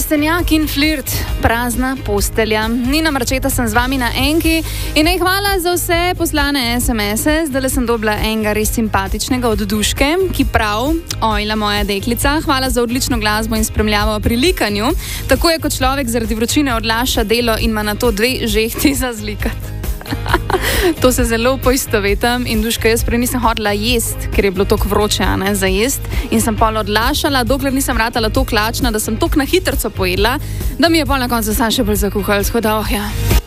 Trstenjak in flirt, prazna postelja. Nina Marčeta sem z vami na Enki in hvala za vse poslane SMS-e. Zdaj sem dobila enega res simpatičnega od Duške, ki prav, ojla moja deklica, hvala za odlično glasbo in spremljavo pri likanju. Tako je, kot človek zaradi vročine odlaša delo in ima na to 2 žehti za zlikati. To se zelo poistovetam in Duška, jaz prej nisem hodila jesti, ker je bilo toliko vroče, za jesti, in sem pol odlašala, dokler nisem ratala toliko lačna, da sem toliko na hitrco pojedla, da mi je pol na koncu sam še bolj zakuhal, skoda,